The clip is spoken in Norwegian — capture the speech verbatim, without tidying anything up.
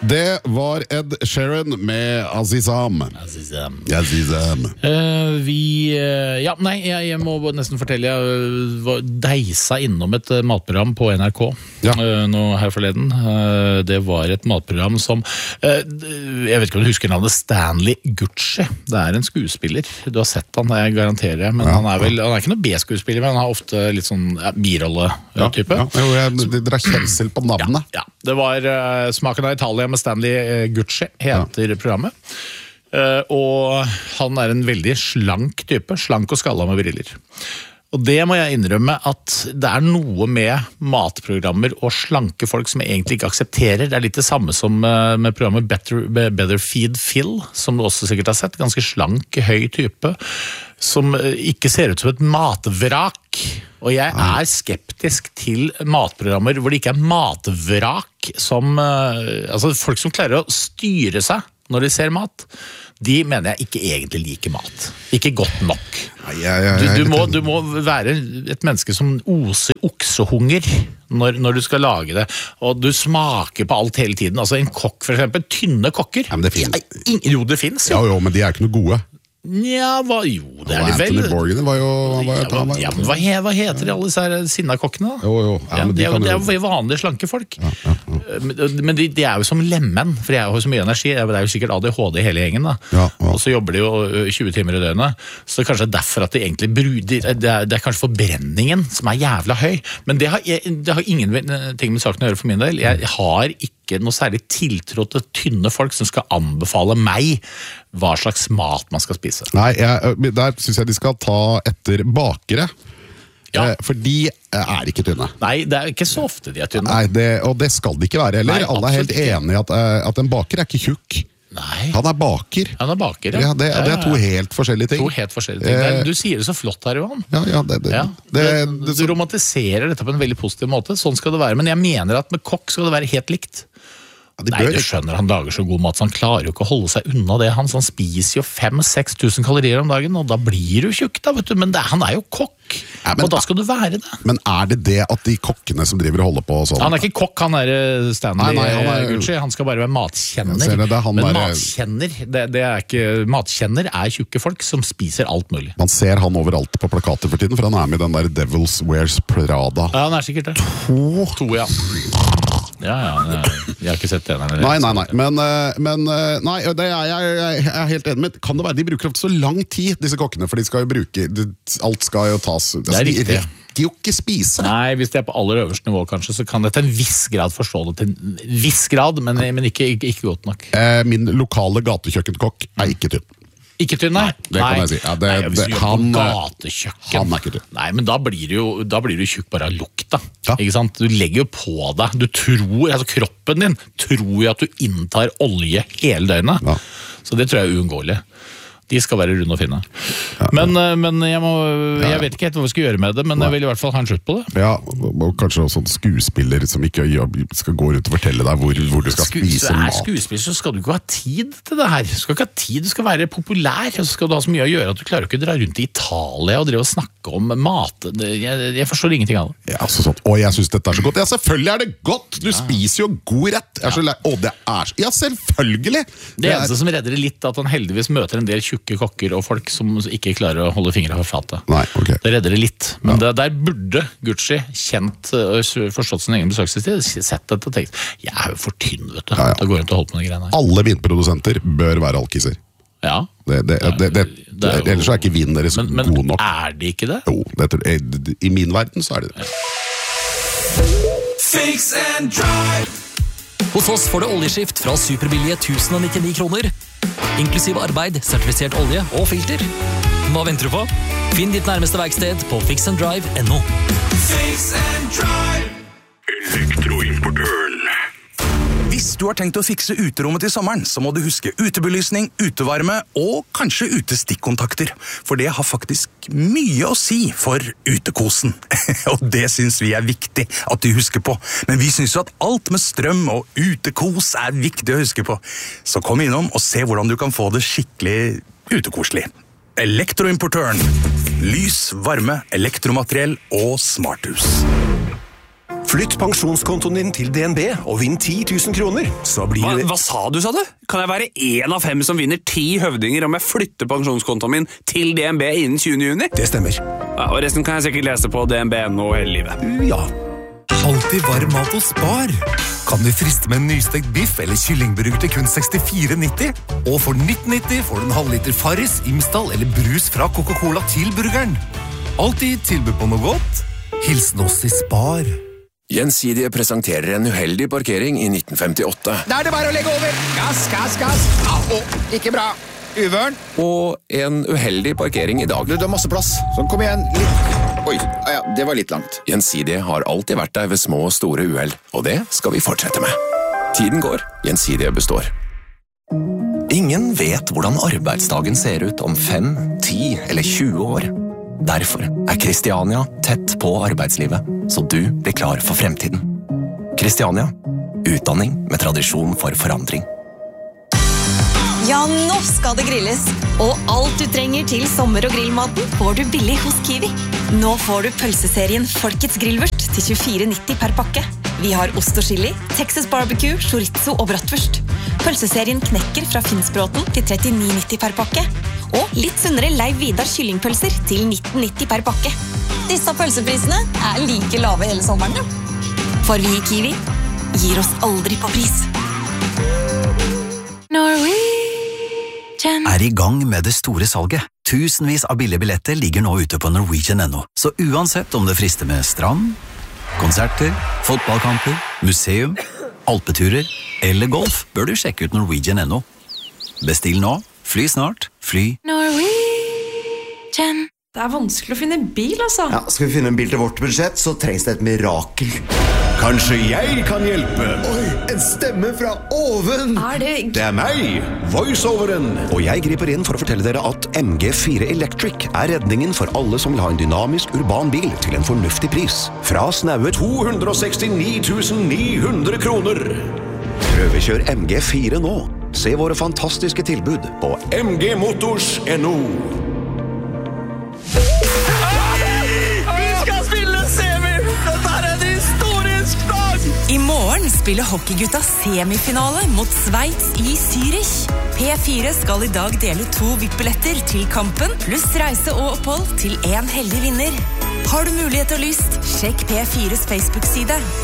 Det var Ed Sheeran med Azizam. Azizam. Azizam. Uh, vi uh, Ja, nei, jeg, jeg må nesten fortelle Jeg var deisa innom et uh, matprogram på N R K ja. uh, nå her forleden. Uh, det var et matprogram som uh, Jeg vet ikke om du husker navnet Stanley Gucci. Det er en skuespiller. Du har sett han, jeg garanterer. Men ja, han er vel Han er ikke noe B-skuespiller, men han har ofte litt sånn ja, birolle-type. Ja, ja. Dere har kjensel på navnet. Ja, ja. Det var uh, Smaken av Italia med Stanley Gucci, heter ja. programmet. Uh, og han er en veldig slank type, slank og skalla med briller. Og det må jeg innrømme at det er noe med matprogrammer og slanke folk som jeg egentlig ikke aksepterer. Det er litt det samme som uh, med programmet Better, Better Feed Phil, som du også sikkert har sett. Ganske slank, høy type, som uh, ikke ser ut som et matvrak. Og jeg er skeptisk til matprogrammer hvor det ikke er matvrak som, uh, altså folk som klarer å styre seg når de ser mat, de mener jeg ikke egentlig liker mat. Ikke godt nok. Du, du, må, du må være et menneske som oser oksehunger når, når du skal lage det, og du smaker på alt hele tiden. Altså en kokk for eksempel, tynne kokker. Ja, men det finnes. Ja, jo, det finnes. Jo, jo, men de er ikke noe gode. Ja, hva, jo, det er det vel. Anthony Bourdain var jo... Var jo ja, hva, ja, men hva, hva heter de alle disse sinna-kokkene da? Jo, jo. Ja, ja, men de det, er, kan det jo... er jo vanlige slanke folk. Ja, ja, ja. Men de, de er jo som lemmen, for de har jo så mye energi. Det er jo sikkert A D H D i hele gjengen da. Ja, ja. Og så jobber de jo tjue timer i døgnet. Så det er kanskje derfor at de egentlig bruder, det er, det er kanskje forbrenningen som er jævla høy. Men det har, det har ingen ting med saken å gjøre for min del. Jeg har ikke noe særlig tiltro til tynne folk som skal anbefale meg hva slags mat man skal spise. Nei, jeg, der synes jeg de skal ta etter bakere. Ja. For de er ikke tynne. Nei, det er ikke så ofte de er tynne. Nei, det, og det skal de ikke være heller. Nei, alle er helt enige at, at en baker er ikke tjukk. Nei. Han er baker. Han er baker, ja. ja, det, det er to helt forskjellige ting. To helt forskjellige ting. Eh, du sier det så flott her, Johan. Ja, ja, det, det, ja. det, det, det, du romantiserer dette på en veldig positiv måte. Sånn skal det være. Men jeg mener at med kokk skal det være helt likt. Ja, Nei, du skjønner, han lager så god mat, så han klarer jo ikke å holde seg unna det. Han, han spiser jo fem til seks tusen kalorier om dagen, og da blir du tjukk da, vet du. Men det, han er jo kokk, ja, men, og da skal du være det. Men er det det at de kokkene som driver og holder på sånn? Han er ikke kokk, han er Stanley nei, nei, han er, Gucci, han skal bare være matkjenner. Det, det men er, matkjenner, det, det er ikke, matkjenner er tjukke folk som spiser alt mulig. Man ser han overalt på plakater for tiden, for han er med i den der Devil's Wears Prada. Ja, han er sikkert det. To. To, ja. Ja, ja, jeg har ikke sett det. Nei, nei, nei, men, men nei, det er jeg, jeg er helt enig med. Kan det være de bruker ofte så lang tid, disse kokkene, for de skal jo bruke, alt skal jo tas. Det er riktig. De rekker jo ikke spise. Nei, hvis det er på aller øverste nivå kanskje, så kan det til en viss grad forstå det til en viss grad, men, men ikke, ikke, ikke godt nok. Min lokale gatekjøkkenkokk er ikke tynn. Ikke tynn, nei? Nei, det kan jeg si. Ja, det, nei, hvis du det, gjør han, på gatekjøkken. Han er ikke tynn. Nei, men da blir du jo, da blir du tjukk bare av lukta. Ja. Ikke sant? Du legger jo på deg. Du tror, altså kroppen din tror jo at du inntar olje hele døgnet. Ja. Så det tror jeg er uunngåelig. De skal være runde og finne. Ja, men, ja. men jeg, må, jeg vet ikke helt hva vi skal gjøre med det, men Nei. jeg vil i hvert fall ha en slutt på det. Ja, og kanskje også en skuespiller som ikke skal gå rundt og fortelle deg hvor, hvor du skal Sku, spise mat. Er skuespiller, så skal du ikke ha tid til det her. Du skal ikke ha tid, du skal være populær, og så skal du ha så mye å gjøre at du klarer ikke å dra rundt i Italia og drive og snakke om mat. Jeg, jeg forstår ingenting av det. Ja, så sånn. Å, jeg synes dette er så godt. Ja, selvfølgelig er det godt! Du ja. spiser jo god rett. Jeg er så lei. Å, det er så... Ja, selvfølgelig! Det, det eneste er... som redder det litt, at han heldigvis møter en del tjukke kokker og folk som ikke klarer å holde fingrene fra fatet. Nei, ok. Det redder det litt. Men ja. det, der burde Gucci kjent og forstått sin egen besøkelsestid, sett dette og tenkt, jeg er jo for tynn, vet du. Ja, ja. Da går jeg rundt og holder på noen greiene her. Alle vinprodusenter bør være alkiser. Ja. Det, det, det, det, det, jo... Ellers er ikke vin deres men, men, god nok. Men er de ikke det? Jo, det, i min verden så er det det. Fix and drive. Hos oss får du oljeskift fra superbillige tusen og nittini kroner, inklusive arbeid, sertifisert olje og filter. Hva venter du på? Finn ditt nærmeste verksted på fix and drive punktum no. Fix and drive. Elektroimportøren. Hvis du har tenkt å fikse uterommet til sommeren, så må du huske utebelysning, utevarme og kanskje utestikkontakter. For det har faktisk mye å si for utekosen. Og det synes vi er viktig at du husker på. Men vi synes jo at alt med strøm og utekos er viktig å huske på. Så kom innom og se hvordan du kan få det skikkelig utekoselig. Elektroimportøren. Lys, varme, elektromateriell og smarthus. Flytt pensjonskontoen din til D N B og vinn ti tusen kroner. Så blir Hva, det... hva sa du, sa du? Kan jeg være en av fem som vinner ti høvdinger om jeg flytter pensjonskontoen min til D N B innen tjuende juni? Det stemmer. Ja, og resten kan jeg sikkert lese på D N B punkt no hele livet. Ja. Alltid varm mat hos Spar. Kan du friste med en nystekt biff eller kyllingburger til kun sekstifire nitti? Og for nitten nitti får du en halvliter Farris, Imsdal eller brus fra Coca-Cola til burgeren. Alltid tilbud på noe godt. Hilsen oss i Spar. Gjensidige presenterer en uheldig parkering i nitten femtiåtte. Da er det bare å legge over. Gass, gass, gass. Au, ikke bra. Uvørn. Og en uheldig parkering i dag. Du, det er masse plass. Sånn, kom igjen. Litt. Oi, ja, det var litt langt. Gjensidige har alltid vært der ved små og store uheld, og det skal vi fortsette med. Tiden går, Gjensidige består. Ingen vet hvordan arbeidsdagen ser ut om fem, ti eller tjue år. Derfor er Kristiania tett på arbeidslivet, så du blir klar for fremtiden. Kristiania, utdanning med tradisjon for forandring. Ja, nå skal det grilles. Og alt du trenger til sommer- og grillmaten får du billig hos Kiwi. Nå får du pølseserien Folkets grillvurst til tjuefire nitti per pakke. Vi har ost og chili, Texas barbecue, chorizo og bratwurst. Pølseserien Knekker fra Finnsbråten til trettini nitti per pakke. Og litt sunnere Leiv Vidar kyllingpølser til nitten nitti per pakke. Disse pølseprisene er like lave hele sommeren. For vi i Kiwi gir oss aldri på pris. Norwegian er i gang med det store salget. Tusenvis av billige billetter ligger nå ute på Norwegian punktum no. Så uansett om det frister med strand, konserter, fotballkamper, museum, alpeturer eller golf, bør du sjekke ut Norwegian punktum no. Bestill nå, fly snart, fly Norwegian. Det er vanskelig å finne bil, altså. Ja, skal vi finne en bil til vårt budsjett, så trengs det et mirakel. Kanskje jeg kan hjelpe? Oi, en stemme fra oven! Er det... Det er meg, voiceoveren. Og jeg griper inn for å fortelle dere at M G fire Electric er redningen for alle som vil ha en dynamisk urban bil til en fornuftig pris. Fra snaue to hundre og sekstini tusen ni hundre kroner. Prøvekjør M G fire nå. Se våre fantastiske tilbud på m g motors punktum no. I morgen spiller hockeygutta semifinale mot Sveits i Zürich. P fire skal i dag dele to V I P-billetter til kampen, pluss reise og opphold til en heldig vinner. Har du mulighet og lyst, sjekk P fires Facebook-side.